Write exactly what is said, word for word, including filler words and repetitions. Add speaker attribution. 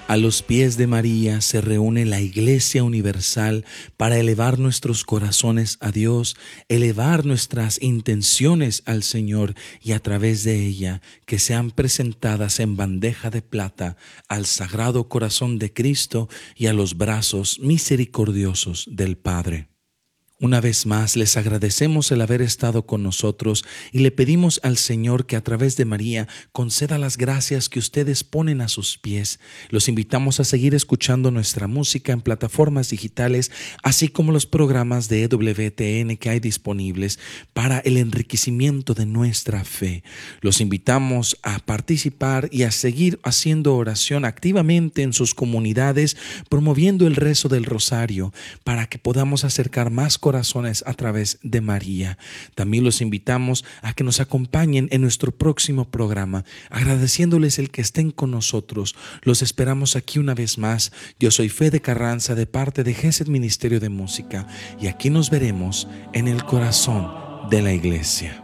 Speaker 1: A los pies de María se reúne la Iglesia Universal para elevar nuestros corazones a Dios, elevar nuestras intenciones al Señor y a través de ella que sean presentadas en bandeja de plata al Sagrado Corazón de Cristo y a los brazos misericordiosos del Padre. Una vez más les agradecemos el haber estado con nosotros y le pedimos al Señor que a través de María conceda las gracias que ustedes ponen a sus pies. Los invitamos a seguir escuchando nuestra música en plataformas digitales, así como los programas de E W T N que hay disponibles para el enriquecimiento de nuestra fe. Los invitamos a participar y a seguir haciendo oración activamente en sus comunidades, promoviendo el rezo del rosario para que podamos acercar más corazones a través de María. También los invitamos a que nos acompañen en nuestro próximo programa, agradeciéndoles el que estén con nosotros. Los esperamos aquí una vez más. Yo soy Fede Carranza de parte de Gesed Ministerio de Música y aquí nos veremos en el corazón de la Iglesia.